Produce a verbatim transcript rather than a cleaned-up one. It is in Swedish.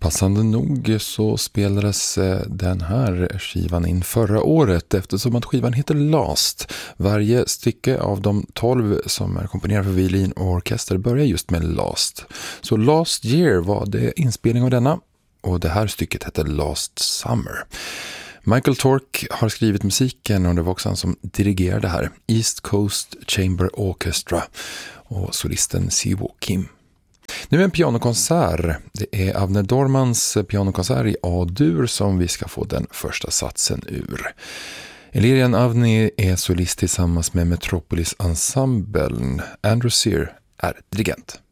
Passande nog så spelades den här skivan in förra året eftersom att skivan heter Last. Varje stycke av de tolv som är komponerade för violin och orkester börjar just med Last. Så Last Year var det inspelning av denna och det här stycket heter Last Summer. Michael Tork har skrivit musiken och det var också han som dirigerade här. East Coast Chamber Orchestra och solisten Siwoo Kim. Nu är en pianokonsert. Det är Avner Dormans pianokonsert i A-dur som vi ska få den första satsen ur. Ilerian Avni är solist tillsammans med Metropolis Ensemblen. Andrew Sear är dirigent.